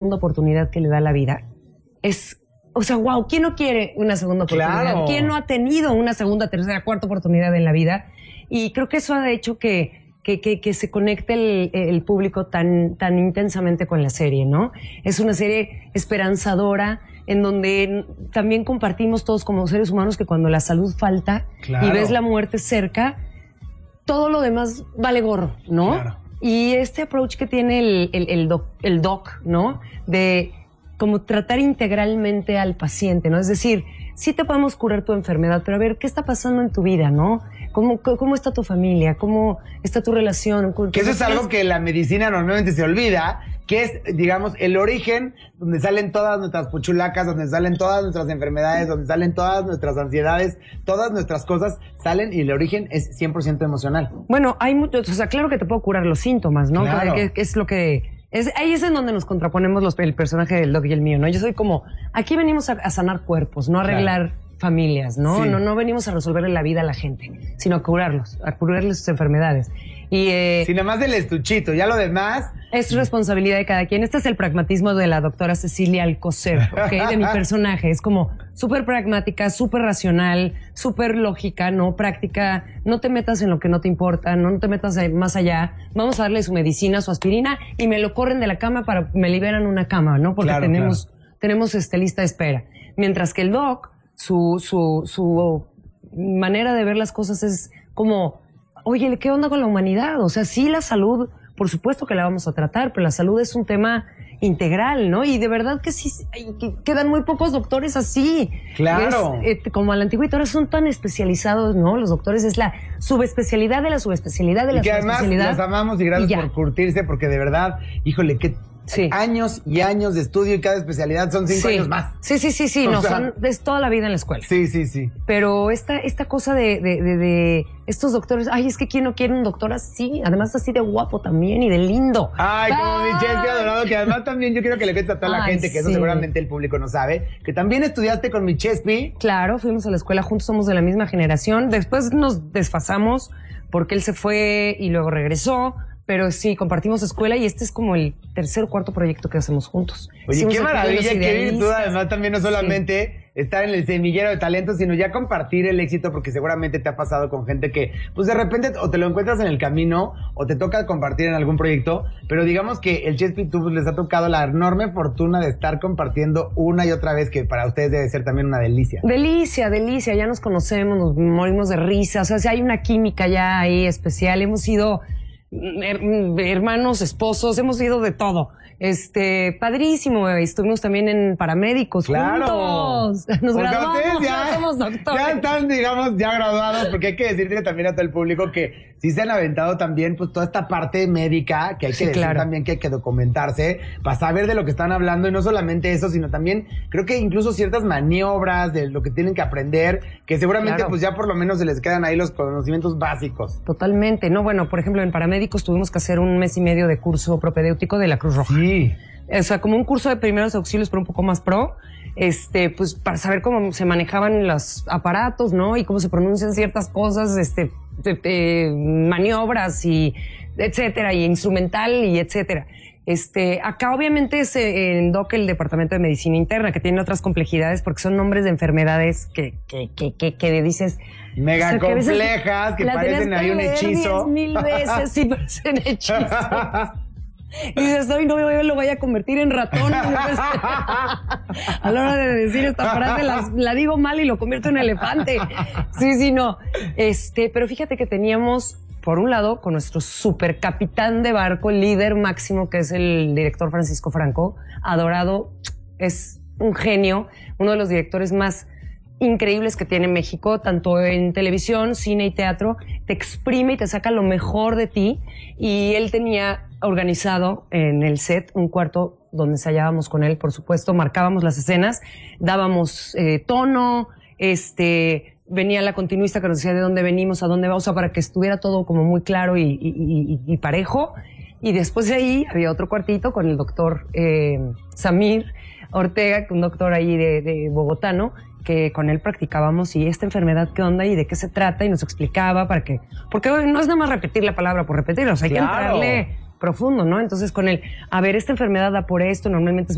segunda oportunidad que le da la vida es, o sea, wow, ¿quién no quiere una segunda oportunidad? Claro. ¿Quién no ha tenido una segunda, tercera, cuarta oportunidad en la vida? Y creo que eso ha hecho que se conecte el público tan intensamente con la serie, ¿no? Es una serie esperanzadora en donde también compartimos todos como seres humanos que cuando la salud falta y ves la muerte cerca, todo lo demás vale gorro, ¿no? Claro. Y este approach que tiene el doc, ¿no? De como tratar integralmente al paciente, ¿no? Es decir, sí te podemos curar tu enfermedad, pero a ver, ¿qué está pasando en tu vida, no? ¿Cómo está tu familia? ¿Cómo está tu relación? Que eso es algo que la medicina normalmente se olvida, que es, digamos, el origen donde salen todas nuestras puchulacas, donde salen todas nuestras enfermedades, donde salen todas nuestras ansiedades, todas nuestras cosas salen y el origen es 100% emocional. Bueno, hay muchos, o sea, claro que te puedo curar los síntomas, ¿no? Claro. Que es lo que... ahí es en donde nos contraponemos el personaje del Doc y el mío, ¿no? Yo soy como, aquí venimos a sanar cuerpos, no a arreglar familias, ¿no? Sí. No venimos a resolverle la vida a la gente, sino a curarles sus enfermedades. Y Si nada más del estuchito, ya lo demás... es responsabilidad de cada quien. Este es el pragmatismo de la doctora Cecilia Alcocer, ¿ok? De mi personaje. Es como súper pragmática, súper racional, súper lógica, ¿no? Práctica. No te metas en lo que no te importa, no te metas más allá. Vamos a darle su medicina, su aspirina, y me lo corren de la cama me liberan una cama, ¿no? Porque tenemos lista de espera. Mientras que el doc, su manera de ver las cosas es como, oye, ¿qué onda con la humanidad? O sea, sí, la salud, por supuesto que la vamos a tratar, pero la salud es un tema integral, ¿no? Y de verdad que sí, que quedan muy pocos doctores así. Claro. Como a la antigüita, ahora son tan especializados, ¿no? Los doctores es la subespecialidad de la subespecialidad de la subespecialidad. Y que además los amamos y gracias por curtirse, porque de verdad, híjole, qué años y años de estudio y cada especialidad son 5 años más. Sí, no, es toda la vida en la escuela. Sí. Pero esta cosa de estos doctores, ay, es que ¿quién no quiere un doctor así? Además así de guapo también y de lindo. Ay, como mi Chespi adorado, que además también yo quiero que le cuentes a toda la gente, que eso seguramente el público no sabe, que también estudiaste con mi Chespi. Claro, fuimos a la escuela juntos, somos de la misma generación. Después nos desfasamos porque él se fue y luego regresó. Pero sí, compartimos escuela y este es como el tercer o cuarto proyecto que hacemos juntos. Oye, hicimos qué maravilla, qué virtud, además también no solamente estar en el semillero de talento, sino ya compartir el éxito, porque seguramente te ha pasado con gente que, pues de repente, o te lo encuentras en el camino, o te toca compartir en algún proyecto, pero digamos que el Chespi Tubos les ha tocado la enorme fortuna de estar compartiendo una y otra vez, que para ustedes debe ser también una delicia. Delicia, ya nos conocemos, nos morimos de risa, o sea, si hay una química ya ahí especial, hemos sido hermanos, esposos, hemos ido de todo. Padrísimo, estuvimos también en paramédicos juntos. Nos graduamos, ya somos doctores. Ya están, digamos, ya graduados, porque hay que decirle también a todo el público que sí se han aventado también, pues, toda esta parte médica, que hay que decir también que hay que documentarse para saber de lo que están hablando, y no solamente eso, sino también, creo que incluso ciertas maniobras de lo que tienen que aprender, que seguramente, pues, ya por lo menos se les quedan ahí los conocimientos básicos. Totalmente, ¿no? Bueno, por ejemplo, en paramédicos tuvimos que hacer 1 mes y medio de curso propedéutico de la Cruz Roja. Sí. O sea, como un curso de primeros auxilios, pero un poco más pro, pues para saber cómo se manejaban los aparatos, ¿no? Y cómo se pronuncian ciertas cosas, maniobras y etcétera, y instrumental y etcétera. Acá obviamente es en DOC el Departamento de Medicina Interna, que tiene otras complejidades porque son nombres de enfermedades que dices... Mega complejas, que parecen ahí un hechizo. 10,000 veces, sí, parecen hechizos. Y dices, ay, no, yo lo voy a convertir en ratón. A la hora de decir esta frase la digo mal y lo convierto en elefante. Sí, no. Pero fíjate que teníamos, por un lado, con nuestro super capitán de barco, líder máximo, que es el director Francisco Franco, adorado, es un genio, uno de los directores más increíbles que tiene México, tanto en televisión, cine y teatro. Te exprime y te saca lo mejor de ti. Y él tenía organizado en el set un cuarto donde ensayábamos con él, por supuesto, marcábamos las escenas, dábamos tono, venía la continuista que nos decía de dónde venimos, a dónde vamos, o sea, para que estuviera todo como muy claro y parejo. Y después de ahí había otro cuartito con el doctor Samir Ortega, un doctor ahí de bogotano, que con él practicábamos y esta enfermedad qué onda y de qué se trata, y nos explicaba porque no es nada más repetir la palabra por repetirla, o sea, hay que entrarle profundo, ¿no? Entonces con él, a ver, esta enfermedad da por esto, normalmente es